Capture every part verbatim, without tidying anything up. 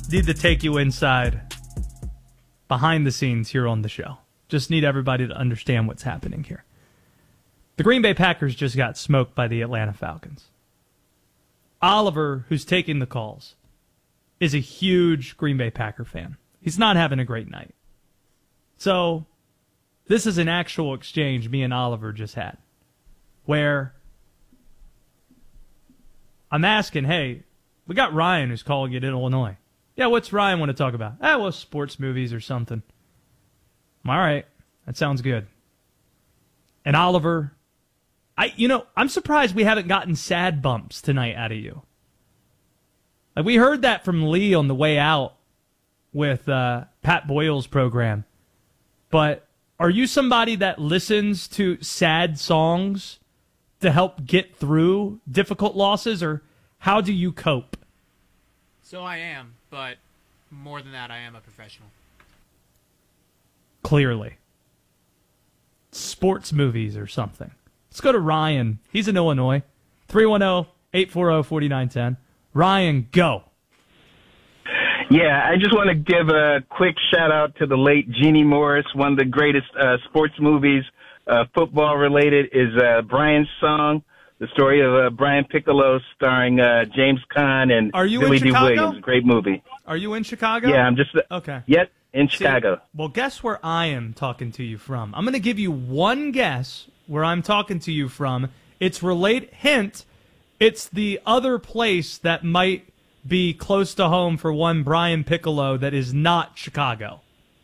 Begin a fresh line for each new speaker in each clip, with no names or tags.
need to take you inside behind the scenes here on the show. Just need everybody to understand what's happening here. The Green Bay Packers just got smoked by the Atlanta Falcons. Oliver, who's taking the calls, is a huge Green Bay Packer fan. He's not having a great night. So, this is an actual exchange me and Oliver just had, where I'm asking, hey, we got Ryan who's calling it in Illinois. Yeah, what's Ryan want to talk about? Ah, well, sports movies or something. All right, that sounds good. And Oliver, I, you know, I'm surprised we haven't gotten sad bumps tonight out of you. Like, we heard that from Lee on the way out with uh, Pat Boyle's program. But are you somebody that listens to sad songs to help get through difficult losses, or how do you cope?
So I am, but more than that, I am a professional.
Clearly. Sports movies or something. Let's go to Ryan. He's in Illinois. three one zero, eight four zero, four nine one zero. Ryan, go.
Yeah, I just want to give a quick shout-out to the late Jeannie Morris. One of the greatest uh, sports movies, uh, football-related, is uh, Brian's Song, the story of uh, Brian Piccolo starring uh, James Caan and
Are you
Billy
in
D.
Chicago?
Williams. Great movie.
Are you in Chicago?
Yeah, I'm just... Uh,
okay.
Yep, in
See,
Chicago.
Well, guess where I am talking to you from. I'm going to give you one guess where I'm talking to you from. It's relate. Hint, it's the other place that might be close to home for one Brian Piccolo that is not Chicago.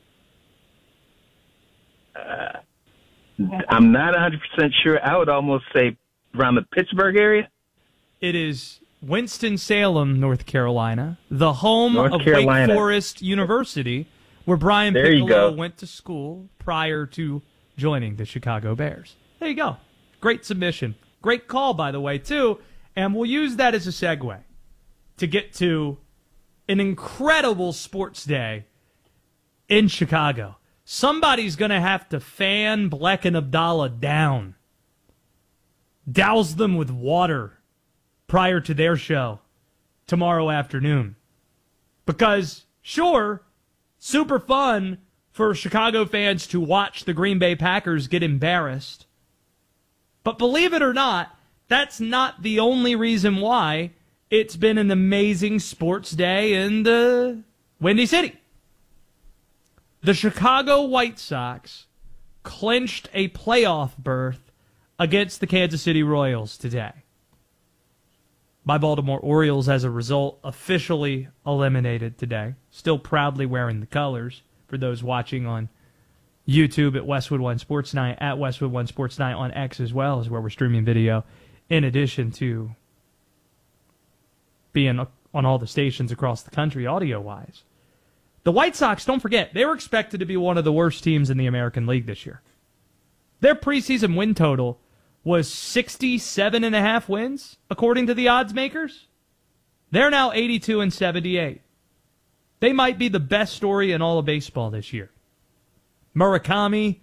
Uh, I'm not one hundred percent sure. I would almost say around the Pittsburgh area.
It is Winston-Salem, North Carolina, the home
North
of
Carolina.
Wake Forest University, where Brian
There you
Piccolo
go.
went to school prior to joining the Chicago Bears. There you go. Great submission. Great call, by the way, too. And we'll use that as a segue to get to an incredible sports day in Chicago. Somebody's going to have to fan Bleck and Abdallah down. Douse them with water prior to their show tomorrow afternoon. Because, sure, super fun for Chicago fans to watch the Green Bay Packers get embarrassed. But believe it or not, that's not the only reason why it's been an amazing sports day in the Windy City. The Chicago White Sox clinched a playoff berth against the Kansas City Royals today. My Baltimore Orioles, as a result, officially eliminated today. Still proudly wearing the colors for those watching on YouTube at Westwood One Sports Night, at Westwood One Sports Night on X as well, is where we're streaming video, in addition to being on all the stations across the country audio-wise. The White Sox, don't forget, they were expected to be one of the worst teams in the American League this year. Their preseason win total was sixty-seven and a half wins, according to the odds makers. They're now eighty-two and seventy-eight. They might be the best story in all of baseball this year. Murakami,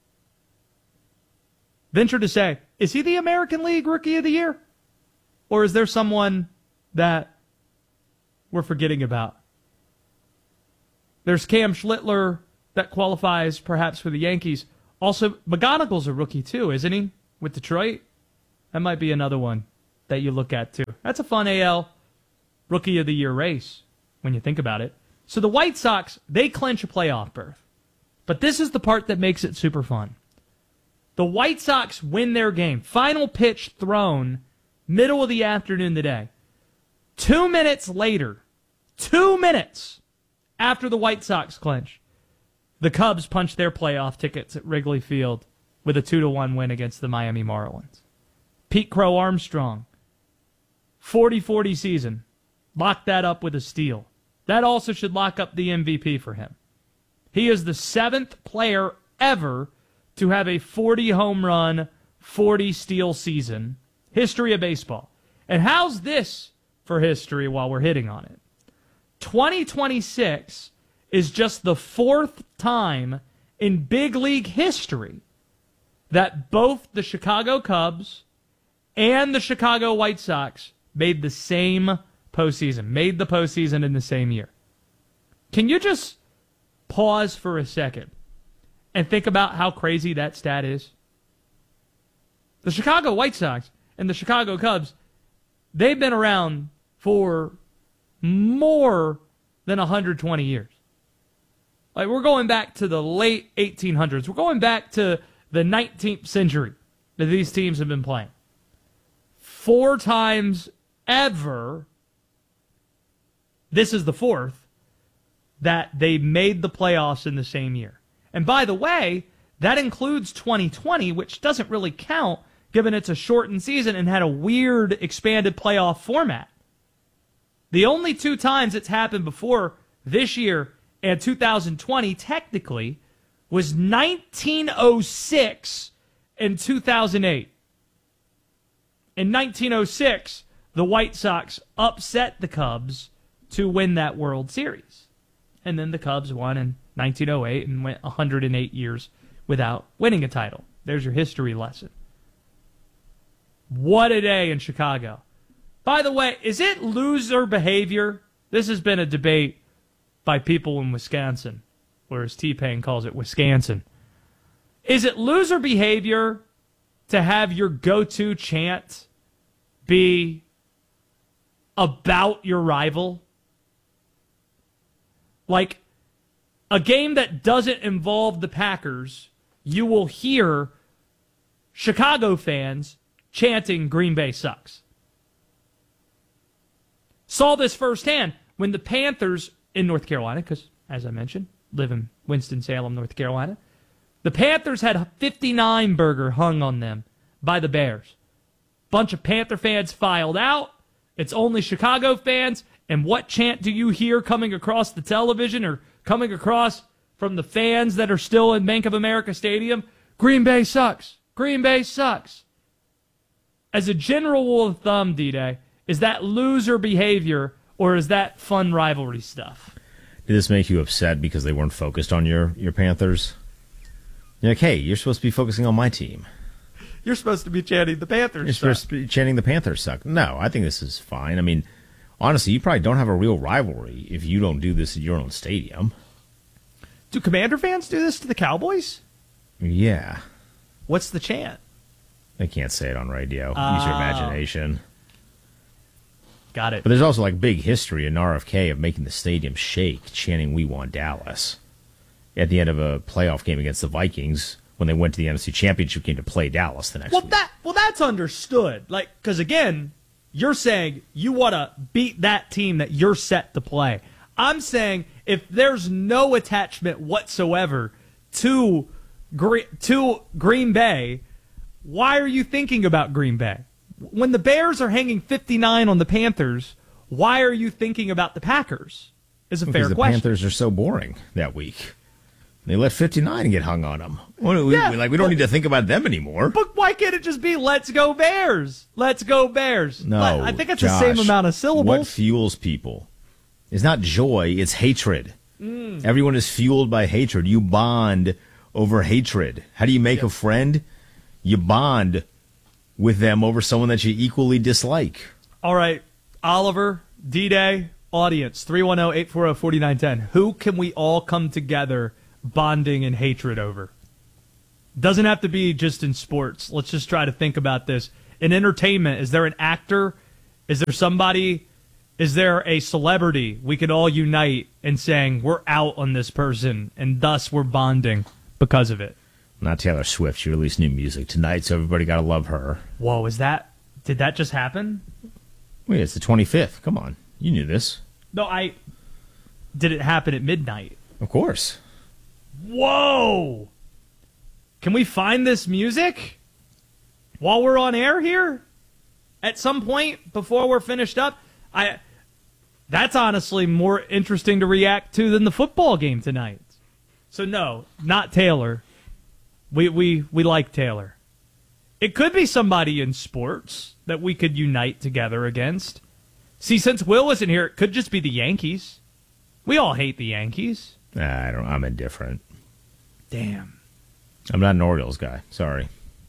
venture to say, is he the American League Rookie of the Year? Or is there someone that we're forgetting about? There's Cam Schlittler that qualifies perhaps for the Yankees. Also, McGonigal's a rookie too, isn't he? With Detroit? That might be another one that you look at too. That's a fun A L Rookie of the Year race when you think about it. So the White Sox, they clinch a playoff berth. But this is the part that makes it super fun. The White Sox win their game. Final pitch thrown, middle of the afternoon today. Two minutes later, two minutes after the White Sox clinch, the Cubs punch their playoff tickets at Wrigley Field with a two to one win against the Miami Marlins. Pete Crow Armstrong, forty forty season, locked that up with a steal. That also should lock up the M V P for him. He is the seventh player ever to have a forty home run, forty steal season. History of baseball. And how's this for history while we're hitting on it? twenty twenty-six is just the fourth time in big league history that both the Chicago Cubs and the Chicago White Sox made the same postseason, made the postseason in the same year. Can you just pause for a second and think about how crazy that stat is? The Chicago White Sox and the Chicago Cubs, they've been around for more than one hundred twenty years. Like, we're going back to the late eighteen hundreds. We're going back to the nineteenth century that these teams have been playing. Four times ever, this is the fourth, that they made the playoffs in the same year. And by the way, that includes twenty twenty, which doesn't really count given it's a shortened season and had a weird expanded playoff format. The only two times it's happened before this year and two thousand twenty, technically, was nineteen oh six and two thousand eight. In nineteen oh six, the White Sox upset the Cubs to win that World Series. And then the Cubs won in nineteen oh eight and went one hundred eight years without winning a title. There's your history lesson. What a day in Chicago. By the way, is it loser behavior? This has been a debate by people in Wisconsin, or as T-Pain calls it, Wisconsin. Is it loser behavior to have your go-to chant be about your rival? Like, a game that doesn't involve the Packers, you will hear Chicago fans chanting Green Bay sucks. Saw this firsthand when the Panthers in North Carolina, because, as I mentioned, live in Winston-Salem, North Carolina, the Panthers had a fifty-nine burger hung on them by the Bears. Bunch of Panther fans filed out. It's only Chicago fans. And what chant do you hear coming across the television or coming across from the fans that are still in Bank of America Stadium? Green Bay sucks. Green Bay sucks. As a general rule of thumb, D-Day, is that loser behavior or is that fun rivalry stuff?
Did this make you upset because they weren't focused on your, your Panthers? You're like, hey, you're supposed to be focusing on my team.
You're supposed to be chanting the Panthers
You're
suck.
supposed to be chanting the Panthers suck. No, I think this is fine. I mean, honestly, you probably don't have a real rivalry if you don't do this at your own stadium.
Do Commander fans do this to the Cowboys?
Yeah.
What's the chant?
They can't say it on radio.
Oh.
Use your imagination.
Got it.
But there's also like big history in R F K of making the stadium shake, chanting "We want Dallas" at the end of a playoff game against the Vikings when they went to the N F C Championship game to play Dallas the next
Well,
week.
that well, that's understood. Like, because again, you're saying you want to beat that team that you're set to play. I'm saying if there's no attachment whatsoever to Gre- to Green Bay, why are you thinking about Green Bay? When the Bears are hanging fifty-nine on the Panthers, why are you thinking about the Packers? Is a
because
fair
the
question.
Panthers are so boring that week. They let fifty-nine get hung on them. Well, we,
Yeah,
we- like we don't
but-
need to think about them anymore.
But why can't it just be "Let's go Bears"? Let's go Bears.
No,
I think it's
Josh,
the same amount of syllables.
What fuels people? It's not joy, it's hatred.
Mm.
Everyone is fueled by hatred. You bond over hatred. How do you make
Yeah.
a friend? You bond with them over someone that you equally dislike.
All right, Oliver, D-Day, audience, three one zero, eight four zero, four nine one zero. Who can we all come together bonding in hatred over? Doesn't have to be just in sports. Let's just try to think about this. In entertainment, is there an actor? Is there somebody? Is there a celebrity we could all unite in saying we're out on this person and thus we're bonding because of it?
Not Taylor Swift. She released new music tonight, so everybody got to love her.
Whoa, is that, did that just happen?
Wait, it's the twenty-fifth. Come on. You knew this.
No, I, did it happen at midnight?
Of course.
Whoa! Can we find this music while we're on air here? At some point before we're finished up? I that's honestly more interesting to react to than the football game tonight. So no, not Taylor. We we we like Taylor. It could be somebody in sports that we could unite together against. See, since Will isn't here, it could just be the Yankees. We all hate the Yankees.
Nah, I don't. I'm indifferent.
Damn.
I'm not an Orioles guy. Sorry.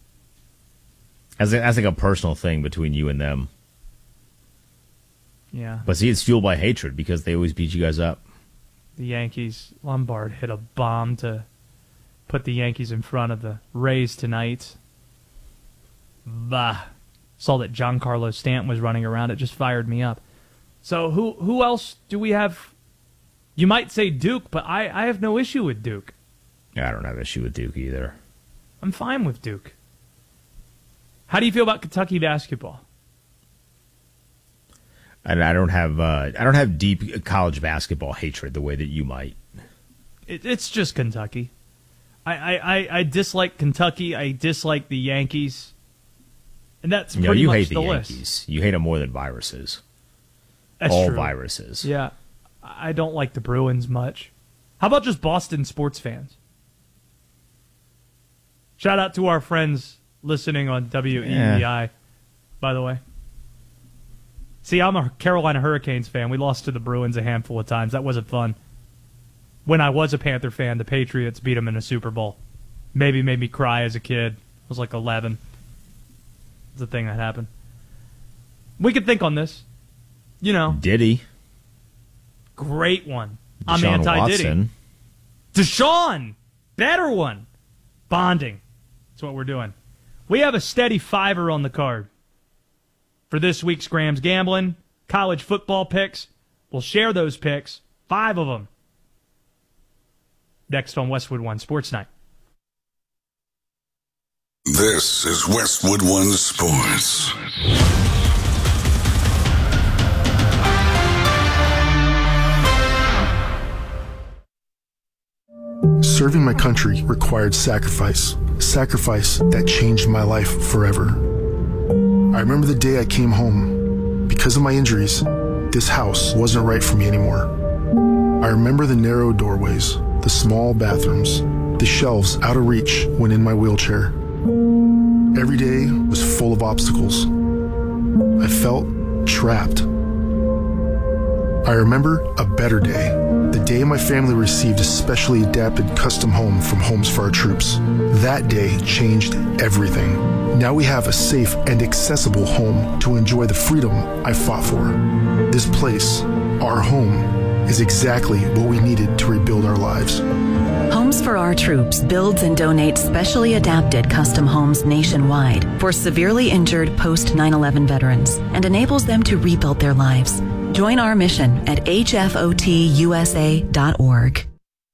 That's like, that's like a personal thing between you and them.
Yeah.
But see, it's fueled by hatred because they always beat you guys up.
the Yankees. Lombard hit a bomb to put the Yankees in front of the Rays tonight. Bah. Saw that Giancarlo Stanton was running around. It just fired me up. So who who else do we have? You might say Duke, but I, I have no issue with Duke.
I don't have issue with Duke either.
I'm fine with Duke. How do you feel about Kentucky basketball?
And I don't have uh, I don't have deep college basketball hatred the way that you might.
It, it's just Kentucky. I, I, I, I dislike Kentucky. I dislike the Yankees. And that's pretty
no, you
much
hate the,
the
Yankees.
list.
You hate them more than viruses.
That's
All
true.
viruses.
Yeah. I don't like the Bruins much. How about just Boston sports fans? Shout out to our friends listening on W E E I, yeah. By the way. See, I'm a Carolina Hurricanes fan. We lost to the Bruins a handful of times. That wasn't fun. When I was a Panther fan, the Patriots beat them in a Super Bowl. Maybe made me cry as a kid. I was like eleven. It's a thing that happened. We could think on this. You know.
Diddy.
Great one.
Deshaun
I'm anti-Diddy.
Watson.
Deshaun! Better one. Bonding. That's what we're doing. We have a steady fiver on the card for this week's Grams Gambling. College football picks. We'll share those picks. Five of them. Next on Westwood One Sports Night.
This is Westwood One Sports.
Serving my country required sacrifice. Sacrifice that changed my life forever. I remember the day I came home. Because of my injuries, this house wasn't right for me anymore. I remember the narrow doorways, the small bathrooms, the shelves out of reach when in my wheelchair. Every day was full of obstacles. I felt trapped. I remember a better day, the day my family received a specially adapted custom home from Homes for Our Troops. That day changed everything. Now we have a safe and accessible home to enjoy the freedom I fought for. This place, our home, is exactly what we needed to rebuild our lives.
Homes for Our Troops builds and donates specially adapted custom homes nationwide for severely injured post nine eleven veterans and enables them to rebuild their lives. Join our mission at H F O T U S A dot org.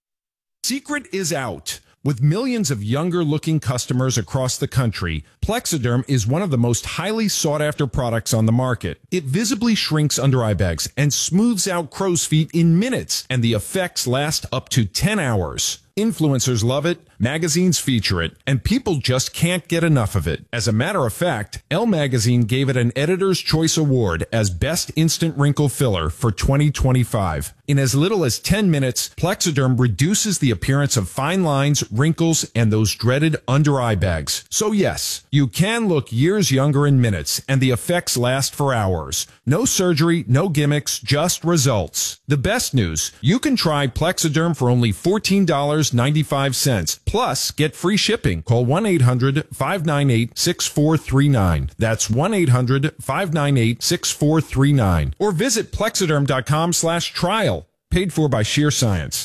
Secret is out. With millions of younger-looking customers across the country, Plexiderm is one of the most highly sought-after products on the market. It visibly shrinks under-eye bags and smooths out crow's feet in minutes, and the effects last up to ten hours. Influencers love it, magazines feature it, and people just can't get enough of it. As a matter of fact, Elle Magazine gave it an Editor's Choice Award as Best Instant Wrinkle Filler for twenty twenty-five. In as little as ten minutes, Plexiderm reduces the appearance of fine lines, wrinkles, and those dreaded under-eye bags. So yes, you can look years younger in minutes, and the effects last for hours. No surgery, no gimmicks, just results. The best news, you can try Plexiderm for only fourteen dollars and ninety-five cents. Plus, get free shipping. Call one eight hundred five nine eight six four three nine. That's one eight hundred five nine eight six four three nine. Or visit plexiderm.com slash trial. Paid for by Sheer Science.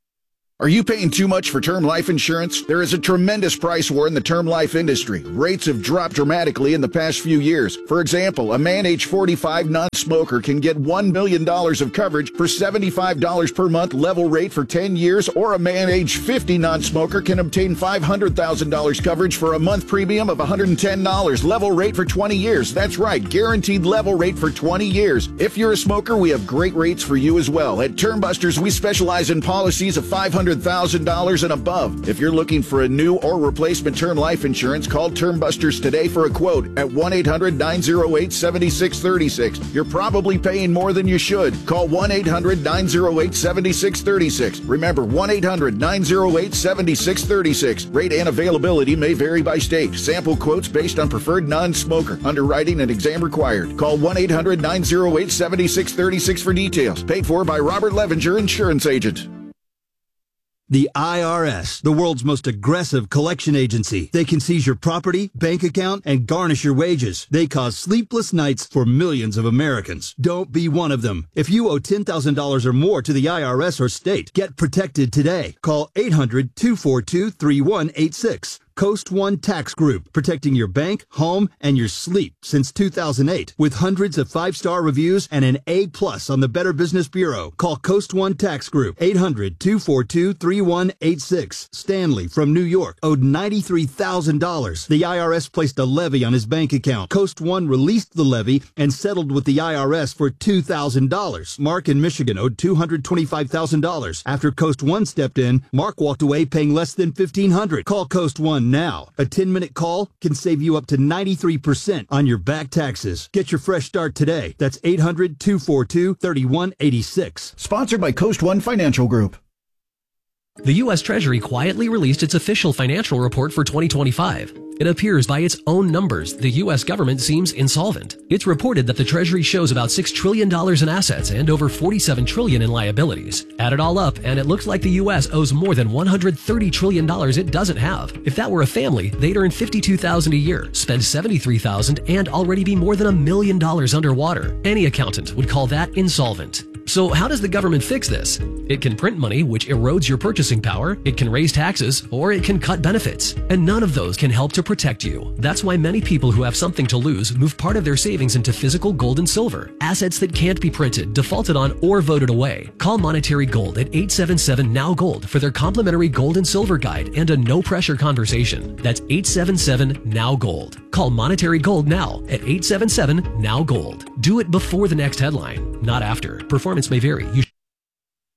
Are you paying too much for term life insurance? There is a tremendous price war in the term life industry. Rates have dropped dramatically in the past few years. For example, a man age forty-five non-smoker can get one million dollars of coverage for seventy-five dollars per month level rate for ten years, or a man age fifty non-smoker can obtain five hundred thousand dollars coverage for a month premium of one hundred ten dollars level rate for twenty years. That's right, guaranteed level rate for twenty years. If you're a smoker, we have great rates for you as well. At Term Busters, we specialize in policies of five hundred thousand dollars and above. If you're looking for a new or replacement term life insurance, call Term Busters today for a quote at one eight hundred nine oh eight seven six three six. You're probably paying more than you should. Call one eight hundred nine oh eight seven six three six. Remember, one eight hundred nine oh eight seven six three six. Rate and availability may vary by state. Sample quotes based on preferred non-smoker. Underwriting and exam required. Call one eight hundred nine oh eight seven six three six for details. Paid for by Robert Levenger, Insurance Agent.
The I R S, the world's most aggressive collection agency. They can seize your property, bank account, and garnish your wages. They cause sleepless nights for millions of Americans. Don't be one of them. If you owe ten thousand dollars or more to the I R S or state, get protected today. Call eight hundred, two four two, three one eight six. Coast One Tax Group, protecting your bank, home, and your sleep since two thousand eight. With hundreds of five-star reviews and an A plus on the Better Business Bureau. Call Coast One Tax Group, eight hundred, two four two, three one eight six. Stanley from New York owed ninety-three thousand dollars. The I R S placed a levy on his bank account. Coast One released the levy and settled with the I R S for two thousand dollars. Mark in Michigan owed two hundred twenty-five thousand dollars. After Coast One stepped in, Mark walked away paying less than fifteen hundred dollars. Call Coast One now. A ten-minute call can save you up to ninety-three percent on your back taxes. Get your fresh start today. That's eight hundred, two four two, three one eight six.
Sponsored by Coast One Financial Group.
The U S Treasury quietly released its official financial report for twenty twenty-five. It appears by its own numbers the U S government seems insolvent. It's reported that the Treasury shows about six trillion dollars in assets and over forty-seven trillion dollars in liabilities. Add it all up, and it looks like the U S owes more than one hundred thirty trillion dollars it doesn't have. If that were a family, they'd earn fifty-two thousand dollars a year, spend seventy-three thousand dollars, and already be more than a million dollars underwater. Any accountant would call that insolvent. So how does the government fix this? It can print money, which erodes your purchasing power, it can raise taxes, or it can cut benefits. And none of those can help to protect you. That's why many people who have something to lose move part of their savings into physical gold and silver, assets that can't be printed, defaulted on, or voted away. Call Monetary Gold at eight seven seven, N O W Gold for their complimentary gold and silver guide and a no-pressure conversation. That's eight seven seven, N O W Gold. Call Monetary Gold now at eight seven seven, N O W Gold. Do it before the next headline, not after. Performance may vary. You